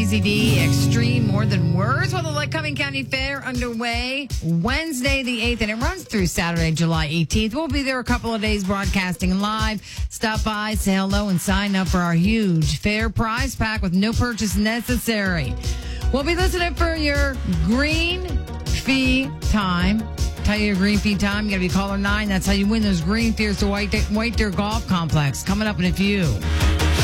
Easy D Extreme More Than Words. Well, the Lycoming County Fair underway Wednesday the 8th, and it runs through Saturday, July 18th. We'll be there a couple of days broadcasting live. Stop by, say hello, and sign up for our huge fair prize pack with no purchase necessary. We'll be listening for your green fee time. Tell you your green fee time. You got to be caller 9. That's how you win those green fees to White Deer Golf Complex. Coming up in a few.